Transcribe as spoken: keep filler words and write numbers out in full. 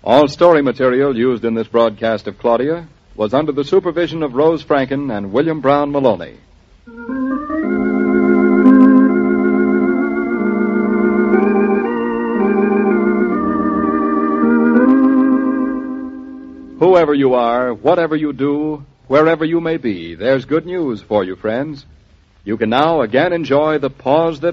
All story material used in this broadcast of Claudia was under the supervision of Rose Franken and William Brown Maloney. Whoever you are, whatever you do, wherever you may be, there's good news for you, friends. You can now again enjoy the pause that